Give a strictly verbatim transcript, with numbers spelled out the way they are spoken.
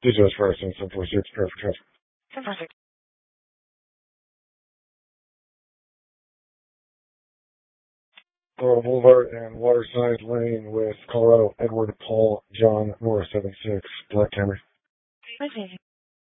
Details first and seven four six, prepare for traffic. seven four six. Colorado Boulevard and Waterside Lane with Colorado Edward Paul John North seven six, Black Camry. Receiving.